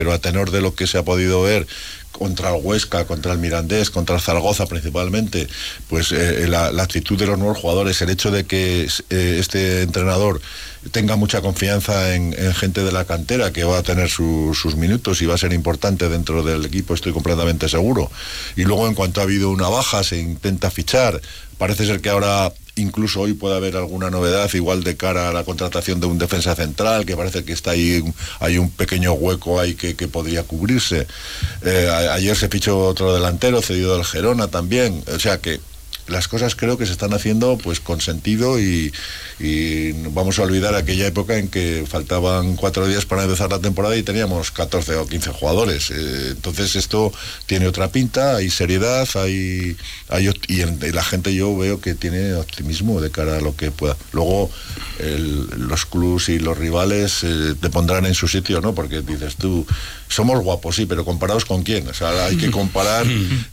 pero a tenor de lo que se ha podido ver contra el Huesca, contra el Mirandés, contra el Zaragoza principalmente, pues la actitud de los nuevos jugadores, el hecho de que este entrenador tenga mucha confianza en gente de la cantera que va a tener sus minutos y va a ser importante dentro del equipo, estoy completamente seguro. Y luego, en cuanto ha habido una baja, se intenta fichar. Parece ser que ahora, incluso hoy, puede haber alguna novedad, igual de cara a la contratación de un defensa central, que parece que está ahí, hay un pequeño hueco ahí que podría cubrirse. Ayer se fichó otro delantero, cedido del Gerona también. O sea que las cosas creo que se están haciendo pues con sentido y vamos a olvidar aquella época en que faltaban 4 días para empezar la temporada y teníamos 14 o 15 jugadores. Entonces esto tiene otra pinta, hay seriedad, y la gente, yo veo que tiene optimismo de cara a lo que pueda. Luego los clubs y los rivales te pondrán en su sitio, ¿no? Porque dices tú, somos guapos, sí, pero comparados con quién. O sea, hay que comparar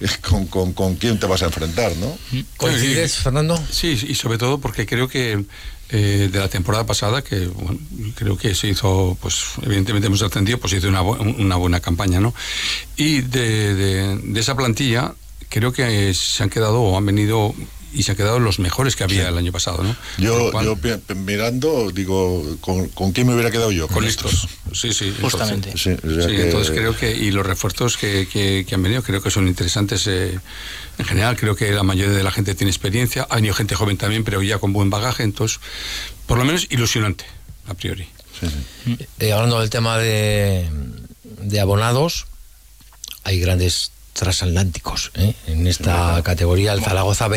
con quién te vas a enfrentar, ¿no? ¿Coincides, Fernando? Sí, y sobre todo porque creo que de la temporada pasada, que bueno, creo que se hizo, pues evidentemente hemos ascendido, pues hizo una buena campaña, ¿no? Y de esa plantilla creo que se han quedado o han venido y se han quedado los mejores que había el año pasado, ¿no? Yo mirando, digo, ¿con quién me hubiera quedado yo? Con estos. Sí, justamente. Entonces creo que, y los refuerzos que han venido, creo que son interesantes en general. Creo que la mayoría de la gente tiene experiencia, ha venido gente joven también, pero ya con buen bagaje, entonces, por lo menos ilusionante, a priori. Hablando del tema de abonados, hay grandes transatlánticos en esta categoría. El Zaragoza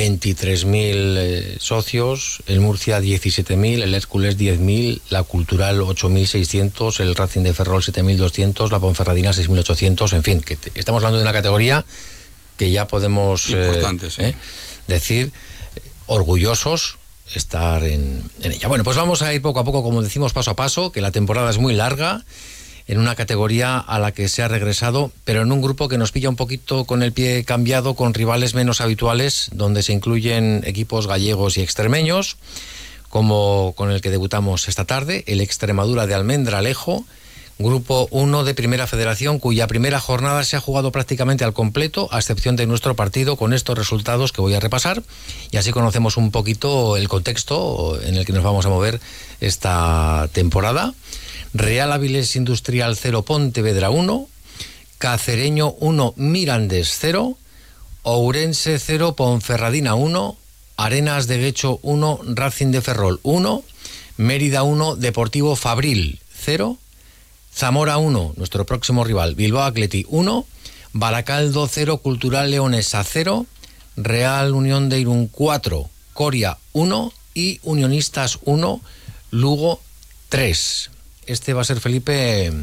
23.000 socios, el Murcia 17.000, el Hércules 10.000, la Cultural 8.600, el Racing de Ferrol 7.200, la Ponferradina 6.800, en fin, que estamos hablando de una categoría que ya podemos decir orgullosos estar en ella. Bueno, pues vamos a ir poco a poco, como decimos, paso a paso, que la temporada es muy larga, en una categoría a la que se ha regresado, pero en un grupo que nos pilla un poquito con el pie cambiado, con rivales menos habituales, donde se incluyen equipos gallegos y extremeños, como con el que debutamos esta tarde, el Extremadura de Almendralejo, Grupo 1 de Primera Federación, cuya primera jornada se ha jugado prácticamente al completo, a excepción de nuestro partido, con estos resultados que voy a repasar, y así conocemos un poquito el contexto en el que nos vamos a mover esta temporada. Real Avilés Industrial 0, Pontevedra 1, Cacereño 1, Mirandés 0, Ourense 0, Ponferradina 1, Arenas de Guecho 1, Racing de Ferrol 1, Mérida 1, Deportivo Fabril 0, Zamora 1, nuestro próximo rival, Bilbao Athletic 1, Baracaldo 0, Cultural Leonesa 0, Real Unión de Irún 4, Coria 1 y Unionistas 1, Lugo 3. Este va a ser, Felipe,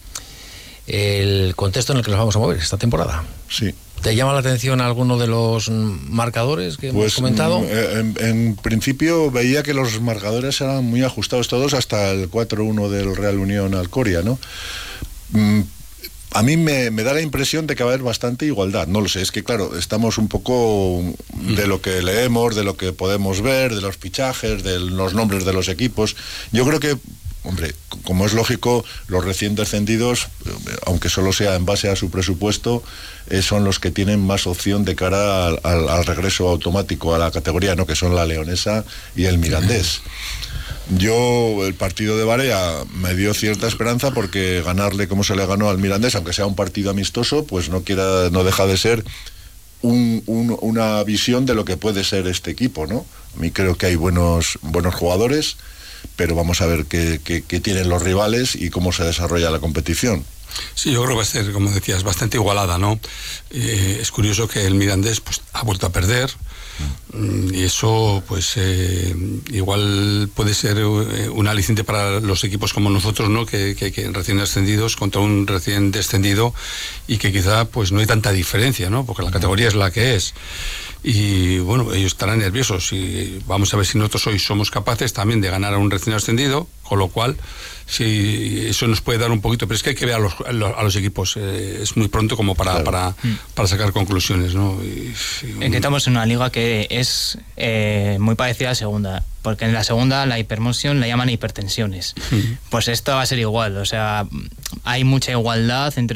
el contexto en el que nos vamos a mover esta temporada. Sí. ¿Te llama la atención alguno de los marcadores que hemos comentado? En principio veía que los marcadores eran muy ajustados todos, hasta el 4-1 del Real Unión al Coria, ¿no? A mí me da la impresión de que va a haber bastante igualdad. No lo sé, es que claro, estamos un poco de lo que leemos, de lo que podemos ver, de los fichajes, de los nombres de los equipos. Yo creo que, hombre, como es lógico, los recién descendidos, aunque solo sea en base a su presupuesto, son los que tienen más opción de cara al regreso automático a la categoría, ¿no? Que son la Leonesa y el Mirandés. El partido de Barea me dio cierta esperanza, porque ganarle como se le ganó al Mirandés, aunque sea un partido amistoso, pues no deja de ser una visión de lo que puede ser este equipo, ¿no? A mí creo que hay buenos jugadores, pero vamos a ver qué tienen los rivales y cómo se desarrolla la competición. Sí, yo creo que va a ser, como decías, bastante igualada, ¿no? Es curioso que el Mirandés pues ha vuelto a perder, y eso pues igual puede ser un aliciente para los equipos como nosotros, ¿no? Que recién ascendidos contra un recién descendido, y que quizá pues no hay tanta diferencia, ¿no? Porque la categoría es la que es. y bueno, ellos estarán nerviosos y vamos a ver si nosotros hoy somos capaces también de ganar a un recién ascendido, con lo cual sí, eso nos puede dar un poquito, pero es que hay que ver a los equipos, es muy pronto como para sacar conclusiones, ¿no? Que estamos en una liga que es muy parecida a la segunda, porque en la segunda la hipermoción la llaman hipertensiones. Pues esto va a ser igual, o sea, hay mucha igualdad entre